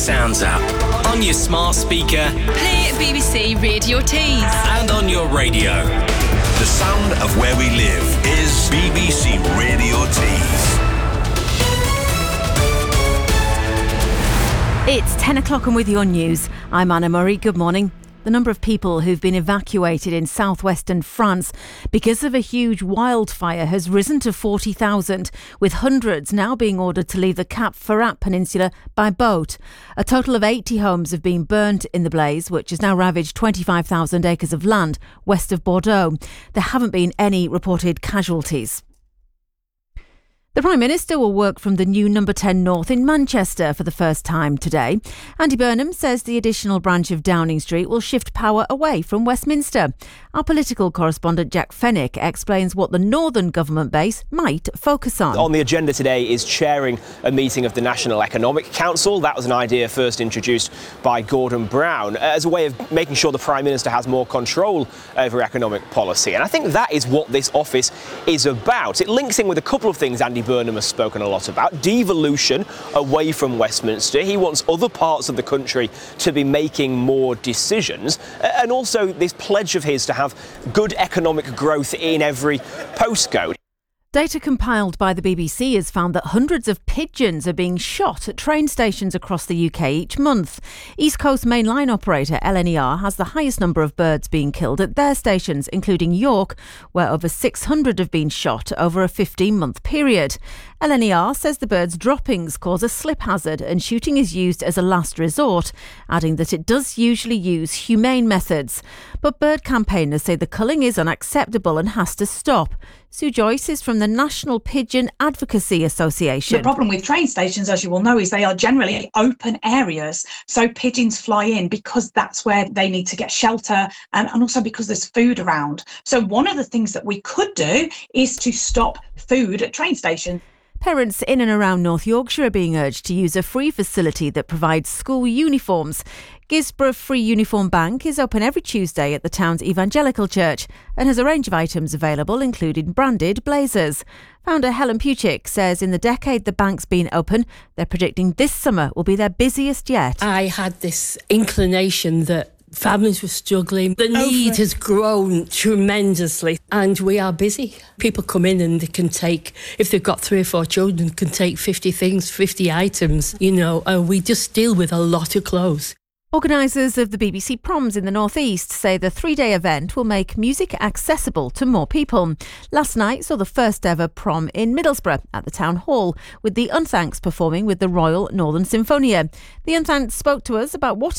Sounds app. On your smart speaker. Play BBC Radio Tees. And on your radio. The sound of where we live is BBC Radio Tees. It's 10 o'clock and with your news. I'm Anna Murray. Good morning. The number of people who've been evacuated in southwestern France because of a huge wildfire has risen to 40,000, with hundreds now being ordered to leave the Cap Ferrat Peninsula by boat. A total of 80 homes have been burnt in the blaze, which has now ravaged 25,000 acres of land west of Bordeaux. There haven't been any reported casualties. The Prime Minister will work from the new Number 10 North in Manchester for the first time today. Andy Burnham says the additional branch of Downing Street will shift power away from Westminster. Our political correspondent Jack Fennick explains what the Northern government base might focus on. On the agenda today is chairing a meeting of the National Economic Council. That was an idea first introduced by Gordon Brown as a way of making sure the Prime Minister has more control over economic policy. And I think that is what this office is about. It links in with a couple of things Andy Burnham has spoken a lot about. Devolution away from Westminster. He wants other parts of the country to be making more decisions. And also this pledge of his to have good economic growth in every postcode. Data compiled by the BBC has found that hundreds of pigeons are being shot at train stations across the UK each month. East Coast Main Line operator LNER has the highest number of birds being killed at their stations, including York, where over 600 have been shot over a 15-month period. LNER says the birds' droppings cause a slip hazard and shooting is used as a last resort, adding that it does usually use humane methods. But bird campaigners say the culling is unacceptable and has to stop. Sue Joyce is from the National Pigeon Advocacy Association. The problem with train stations, as you will know, is they are generally open areas. So pigeons fly in because that's where they need to get shelter and also because there's food around. So one of the things that we could do is to stop food at train stations. Parents in and around North Yorkshire are being urged to use a free facility that provides school uniforms. Gisborough Free Uniform Bank is open every Tuesday at the town's evangelical church and has a range of items available, including branded blazers. Founder Helen Puchik says in the decade the bank's been open, they're predicting this summer will be their busiest yet. I had this inclination that families were struggling. The need has grown tremendously and we are busy. People come in and they can take, if they've got 3 or 4 children, can take 50 things, 50 items, we just deal with a lot of clothes. Organisers of the BBC Proms in the North East say the 3-day event will make music accessible to more people. Last night saw the first ever prom in Middlesbrough at the Town Hall, with the Unthanks performing with the Royal Northern Symphonia. The Unthanks spoke to us about what